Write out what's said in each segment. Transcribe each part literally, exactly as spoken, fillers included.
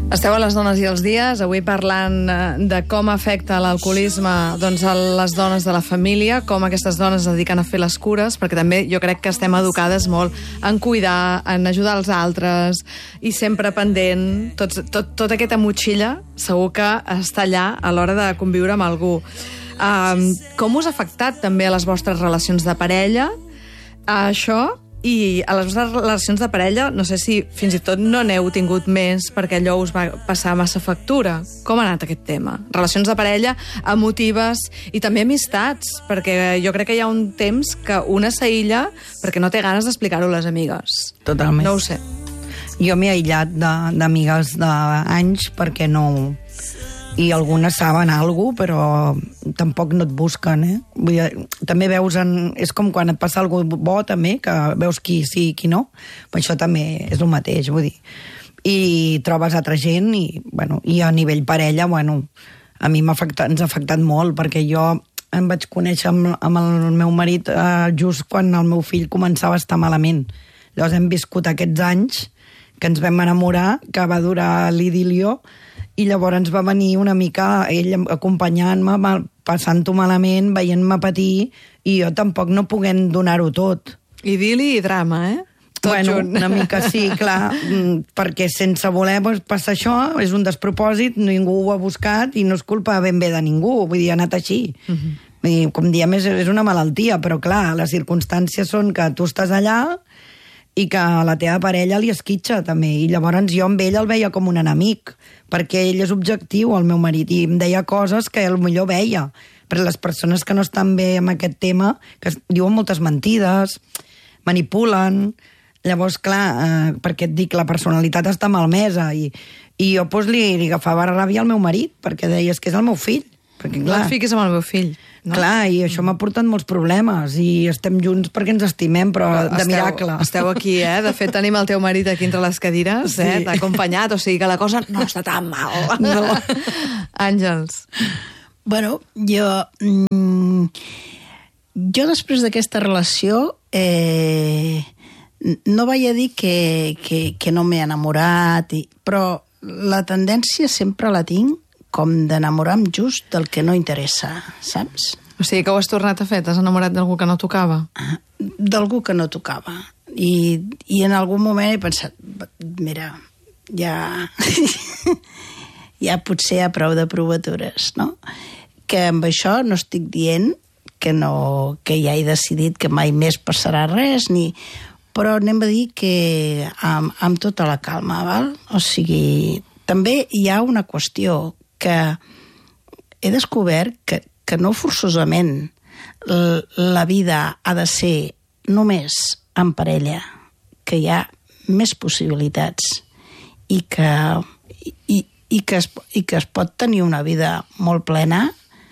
Esteu a les dones i els dies, avui parlant de com afecta l'alcoholisme doncs, a les dones de la família, com aquestes dones es dediquen a fer les cures, perquè també jo crec que estem educades molt en cuidar, en ajudar els altres, i sempre pendent, tot, tot, tota aquesta motxilla segur que està allà a l'hora de conviure amb algú. Um, com us ha afectat també a les vostres relacions de parella, a això? I a les vostres relacions de parella, no sé si fins i tot no n'heu tingut més perquè allò us va passar massa factura. Com ha anat aquest tema? Relacions de parella, emotives i també amistats, perquè jo crec que hi ha un temps que una s'aïlla perquè no té ganes d'explicar-ho a les amigues. Totalment. No ho sé. Jo m'he aïllat d'amigues d'anys perquè no... I algunes saben alguna cosa, però tampoc no et busquen, eh? Vull dir, també veus en... És com quan et passa alguna bo, també, que veus qui sí i qui no. Però això també és el mateix, vull dir. I trobes altra gent i, bueno, i a nivell parella, bueno, a mi m'ha afectat, ens ha afectat molt, perquè jo em vaig conèixer amb, amb el meu marit eh, just quan el meu fill començava a estar malament. Llavors hem viscut aquests anys que ens vam enamorar, que va durar l'idilio, i llavors ens va venir una mica ell acompanyant-me, passant-ho malament, veient-me patir, i jo tampoc no puguem donar-ho tot. Idili i drama, eh? Tot bueno, junt. Una mica sí, clar, perquè sense voler doncs, passar això, és un despropòsit, ningú ho ha buscat i no és culpa ben bé de ningú, vull dir, ha anat així. Uh-huh. Vull dir, com diem, és, és una malaltia, però clar, les circumstàncies són que tu estàs allà i que a la teva parella li esquitxa, també. I llavors jo amb ell el veia com un enemic, perquè ell és objectiu, el meu marit, i em deia coses que potser veia. Per les persones que no estan bé amb aquest tema, que diuen moltes mentides, manipulen... Llavors, clar, eh, perquè et dic, la personalitat està malmesa, i, i jo doncs, li, li agafava ràbia al meu marit, perquè deia, és que és el meu fill. Perquè, clar, no et fiquis amb el meu fill. No? Clar, i això m'ha portat molts problemes, i estem junts perquè ens estimem, però de esteu, miracle. Esteu aquí, eh? De fet, tenim el teu marit aquí entre les cadires, sí. eh? T'ha acompanyat, o sigui que la cosa no està tan mal. No. Àngels. Bueno, jo... Mm, jo després d'aquesta relació eh, no vaig a dir que, que, que no m'he enamorat, i, però la tendència sempre la tinc com d'enamorar-me just del que no interessa, saps? O sigui que ho has tornat a fer? T'has enamorat d'algú que no tocava? D'algú que no tocava. I, i en algun moment he pensat, mira, ja... ja potser hi ha prou de provatures, no? Que amb això no estic dient que, no, que ja he decidit que mai més passarà res, ni... però anem a dir que amb, amb tota la calma, val? O sigui, també hi ha una qüestió que he descobert que, que no forçosament la vida ha de ser només en parella, que hi ha més possibilitats i que, i, i que, es, i que es pot tenir una vida molt plena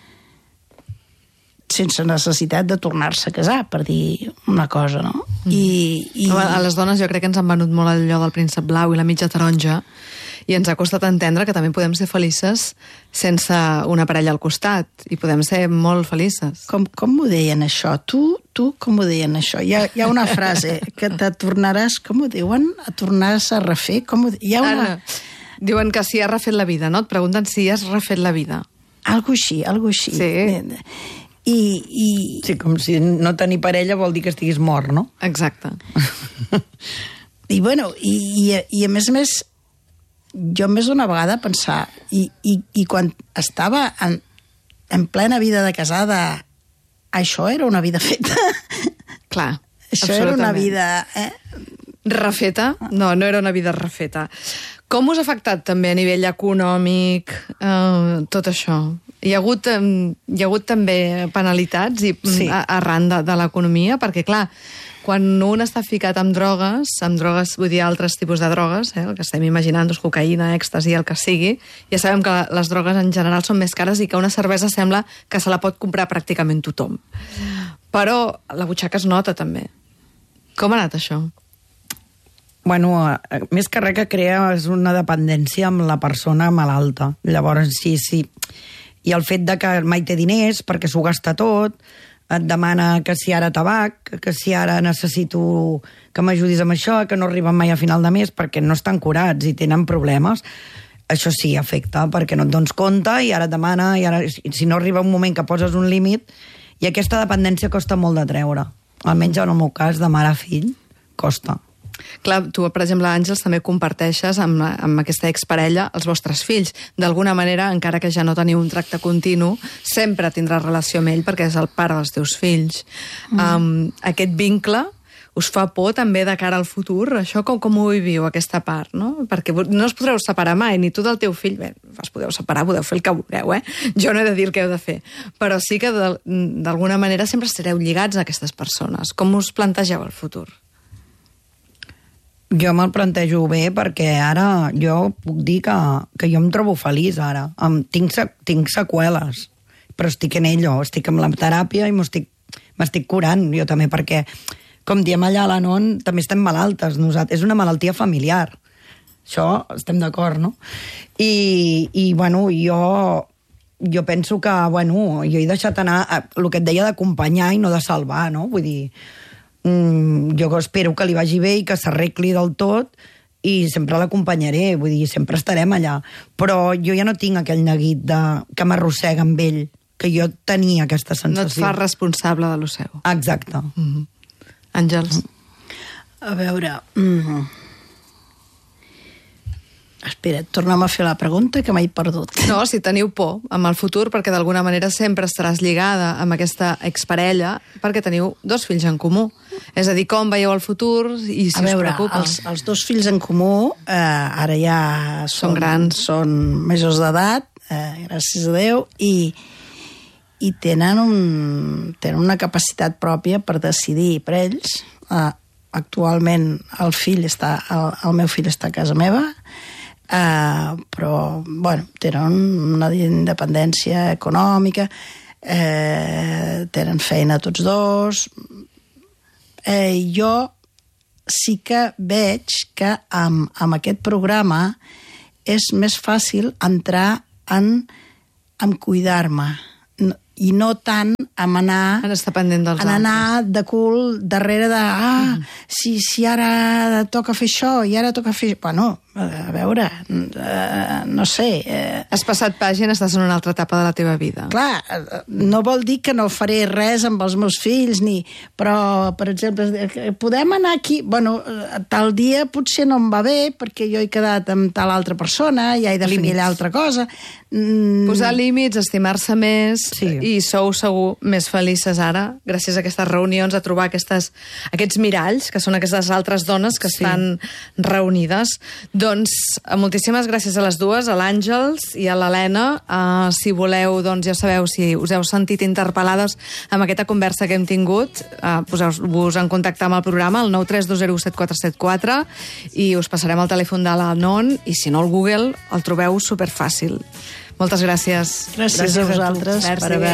sense necessitat de tornar-se a casar, per dir una cosa, no? Mm. I, i... A les dones jo crec que ens han venut molt allò del príncep blau i la mitja taronja, i ens ha costat entendre que també podem ser felices sense una parella al costat, i podem ser molt felices. Com, com ho deien això? Tu, tu com ho deien això? Hi ha, hi ha una frase que te tornaràs, com ho diuen? A tornaràs a refer? Com ho, hi ha una... Ara, diuen que si has refet la vida, no? Et pregunten si has refet la vida. Algo així, algo així. Sí. I, i... Sí, com si no tenir parella vol dir que estiguis mort, no? Exacte. I, bueno, i, i, i a més a més, jo més d'una vegada pensar, i, i, i quan estava en, en plena vida de casada, això era una vida feta. Clar, això era una vida... Eh? Refeta? No, no era una vida refeta. Com us ha afectat també a nivell econòmic eh, tot això? Hi ha hagut, eh, hi ha hagut també penalitats i, sí. arran de, de l'economia? Perquè, clar, quan un està ficat amb drogues, amb drogues, vull dir, altres tipus de drogues, eh, el que estem imaginant, doncs, cocaïna, èxtasi, el que sigui, ja sabem que les drogues en general són més cares i que una cervesa sembla que se la pot comprar pràcticament tothom. Però la butxaca es nota, també. Com ha anat això? Bueno, més que res que crea és una dependència amb la persona malalta. Llavors, sí, sí. I el fet de que mai té diners perquè s'ho gasta tot, et demana que si ara tabac, que si ara necessito que m'ajudis amb això, que no arriben mai a final de mes perquè no estan curats i tenen problemes. això sí, afecta, perquè no et dones compte i ara et demana, i ara, si no arriba un moment que poses un límit, i aquesta dependència costa molt de treure. Almenys en el meu cas, de mare a fill, costa. Clar, tu, per exemple, Àngels, també comparteixes amb, amb aquesta exparella els vostres fills. D'alguna manera, encara que ja no teniu un tracte continu, sempre tindràs relació amb ell perquè és el pare dels teus fills. Mm. Um, aquest vincle us fa por també de cara al futur? Això com, com ho viviu, aquesta part, no? Perquè no us podreu separar mai, ni tu del teu fill. Bé, us podeu separar, podeu fer el que vulgueu, eh? Jo no he de dir el que heu de fer. Però sí que d'alguna manera sempre estareu lligats a aquestes persones. Com us plantegeu el futur? Jo me'l plantejo bé perquè ara jo puc dir que, que jo em trobo feliç ara. Em, tinc, tinc seqüeles, però estic en ello, estic amb la teràpia i m'estic curant jo també, perquè, com diem allà a la Non, també estem malaltes. Nosaltres, és una malaltia familiar. Això estem d'acord, no? I, i bueno, jo, jo penso que, bueno, jo he deixat anar a, el que et deia d'acompanyar i no de salvar, no? Vull dir, jo espero que li vagi bé i que s'arregli del tot i sempre l'acompanyaré, vull dir, sempre estarem allà. Però jo ja no tinc aquell neguit de, que m'arrossega amb ell, que jo tenia aquesta sensació. No et fa responsable de lo seu. Exacte. Mm-hmm. Àngels? A veure... Mm. Espera, torna'm a fer la pregunta que m'he perdut. No, si teniu por amb el futur, perquè d'alguna manera sempre estaràs lligada amb aquesta exparella, perquè teniu dos fills en comú. És a dir, com veieu el futur i si a veure, us preocupa. Els, els dos fills en comú eh, ara ja són, són grans. Són majors d'edat, eh, gràcies a Déu, i, i tenen, un, tenen una capacitat pròpia per decidir per ells. Eh, actualment el fill està, el, el meu fill està a casa meva, Uh, però, bueno, tenen una independència econòmica, uh, tenen feina tots dos. Uh, jo sí que veig que amb, amb aquest programa és més fàcil entrar en, en cuidar-me i no tant en anar, en estar pendent dels en anar de cul darrere de ah, mm. si, si ara toca fer això i ara toca fer... Bueno, a veure, eh, no sé... Eh... Has passat pàgina, estàs en una altra etapa de la teva vida. Clar, no vol dir que no faré res amb els meus fills, ni... Però, per exemple, podem anar aquí... Bueno, tal dia potser no em va bé perquè jo he quedat amb tal altra persona i he de fer aquella altra cosa. Mm. Posar límits, estimar-se més... Sí. I sou segur més felices ara, gràcies a aquestes reunions, a trobar aquestes, aquests miralls, que són aquestes altres dones que sí. estan reunides. Doncs moltíssimes gràcies a les dues, a l'Àngels i a l'Helena. Uh, si voleu, doncs ja sabeu, si us heu sentit interpel·lades amb aquesta conversa que hem tingut, uh, poseu-vos en contacte amb el programa, el nou tres dos zero set quatre set quatre, i us passarem el telèfon de la Non, i si no, el Google el trobeu superfàcil. Moltes gràcies. Gràcies, gràcies a vosaltres per haver